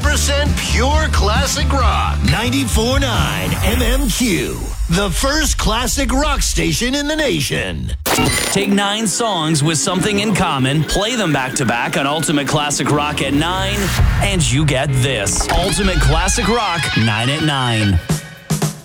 100% pure classic rock. 94.9 MMQ, the first classic rock station in the nation. Take 9 songs with something in common, play them back to back on Ultimate Classic Rock at 9, and you get this. Ultimate Classic Rock 9 at 9.